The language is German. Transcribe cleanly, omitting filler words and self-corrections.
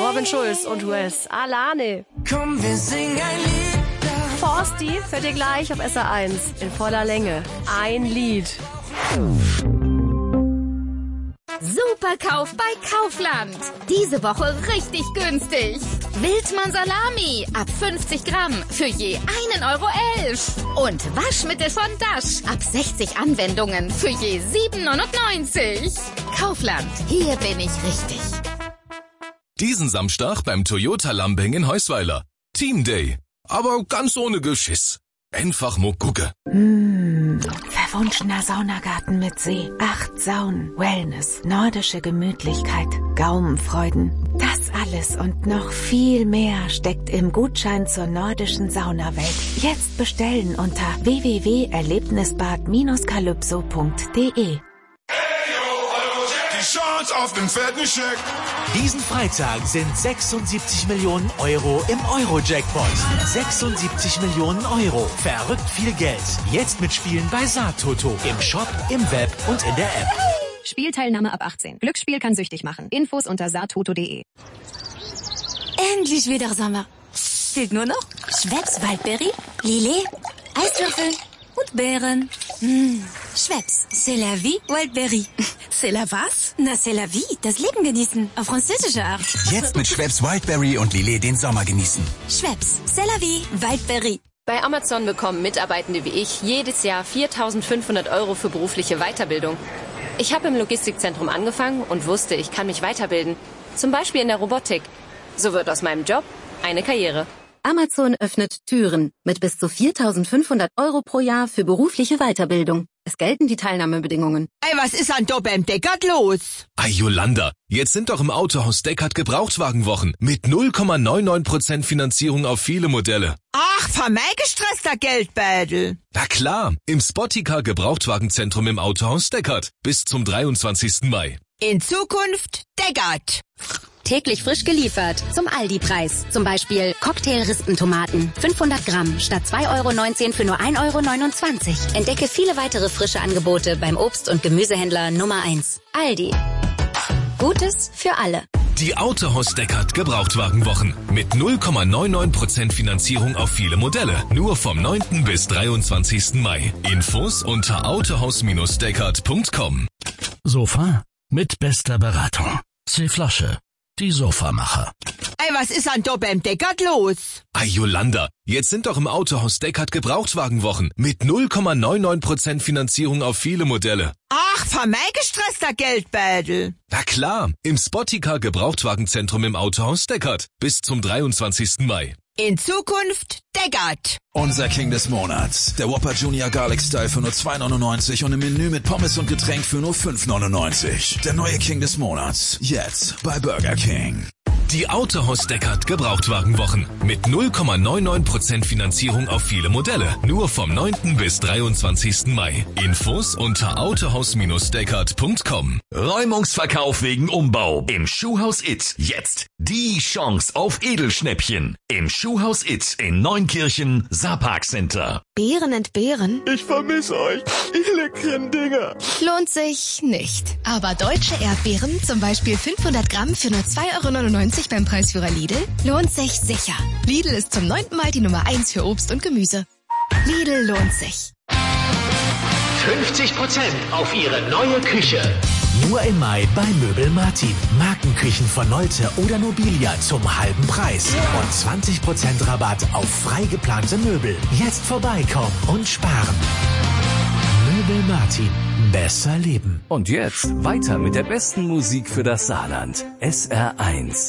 Robin Schulz und Wes Alane. Komm, wir singen ein Lied. Forsti hört ihr gleich auf SR1 in voller Länge. Ein Lied. Superkauf bei Kaufland. Diese Woche richtig günstig. Wildmann Salami ab 50 Gramm für je 1,11 €. Und Waschmittel von Dash ab 60 Anwendungen für je 7,99 €. Kaufland, hier bin ich richtig. Diesen Samstag beim Toyota Lambing in Heusweiler. Team Day. Aber ganz ohne Geschiss. Einfach mal gucken. Verwunschener Saunagarten mit See. 8 Saunen, Wellness, nordische Gemütlichkeit, Gaumenfreuden. Das alles und noch viel mehr steckt im Gutschein zur nordischen Saunawelt. Jetzt bestellen unter www.erlebnisbad-calypso.de. Die Chance auf den fetten Scheck. Diesen Freitag sind 76 Millionen € im Euro-Jackpot. 76 Millionen €. Verrückt viel Geld. Jetzt mitspielen bei Saattoto. Im Shop, im Web und in der App. Spielteilnahme ab 18. Glücksspiel kann süchtig machen. Infos unter saattoto.de. Endlich wieder Sommer. Fehlt nur noch Schweppes Waldberry, Lillet, Eiswürfel und Beeren. Schweppes, c'est la vie, Waldberry. C'est la was? Na, c'est la vie, das Leben genießen, auf französische Art. Jetzt mit Schweppes Wildberry und Lillet den Sommer genießen. Schweppes, c'est la vie, Waldberry. Bei Amazon bekommen Mitarbeitende wie ich jedes Jahr 4.500 € für berufliche Weiterbildung. Ich habe im Logistikzentrum angefangen und wusste, ich kann mich weiterbilden. Zum Beispiel in der Robotik. So wird aus meinem Job eine Karriere. Amazon öffnet Türen mit bis zu 4.500 € pro Jahr für berufliche Weiterbildung. Es gelten die Teilnahmebedingungen. Ey, was ist an da beim Deckard los? Ay, Yolanda, jetzt sind doch im Autohaus Deckard Gebrauchtwagenwochen mit 0,99% Finanzierung auf viele Modelle. Ach, vermeigestresster Geldbeutel. Na klar, im Spotticar Gebrauchtwagenzentrum im Autohaus Deckard bis zum 23. Mai. In Zukunft Deckard. Täglich frisch geliefert zum Aldi-Preis. Zum Beispiel Cocktail-Rispentomaten. 500 Gramm statt 2,19 € für nur 1,29 €. Entdecke viele weitere frische Angebote beim Obst- und Gemüsehändler Nummer 1. Aldi. Gutes für alle. Die Autohaus Deckard Gebrauchtwagenwochen mit 0,99% Finanzierung auf viele Modelle. Nur vom 9. bis 23. Mai. Infos unter autohaus-deckard.com. Sofa mit bester Beratung. C-Flasche. Die Sofamacher. Ey, was ist an da beim Deckard los? Ay, Yolanda, jetzt sind doch im Autohaus Deckard Gebrauchtwagenwochen mit 0,99% Finanzierung auf viele Modelle. Ach, vermeigestresster Geldbeutel. Na klar, im Spotticar Gebrauchtwagenzentrum im Autohaus Deckard bis zum 23. Mai. In Zukunft Deckard. Unser King des Monats. Der Whopper Junior Garlic Style für nur 2,99 € und im Menü mit Pommes und Getränk für nur 5,99 €. Der neue King des Monats. Jetzt bei Burger King. Die Autohaus Deckard Gebrauchtwagenwochen mit 0,99% Finanzierung auf viele Modelle. Nur vom 9. bis 23. Mai. Infos unter autohaus-deckard.com. Räumungsverkauf wegen Umbau im Schuhhaus It. Jetzt die Chance auf Edelschnäppchen. Im Schuhhaus It in Neunkirchen, Saarpark Center. Beeren entbehren? Ich vermisse euch, ihr leckeren Dinger. Lohnt sich nicht. Aber deutsche Erdbeeren, zum Beispiel 500 Gramm für nur 2,99 € beim Preisführer Lidl, lohnt sich sicher. Lidl ist zum 9. Mal die Nummer 1 für Obst und Gemüse. Lidl lohnt sich. 50% auf Ihre neue Küche. Nur im Mai bei Möbel Martin. Markenküchen von Nolte oder Nobilia zum halben Preis. Und 20% Rabatt auf frei geplante Möbel. Jetzt vorbeikommen und sparen. Möbel Martin. Besser leben. Und jetzt weiter mit der besten Musik für das Saarland. SR1.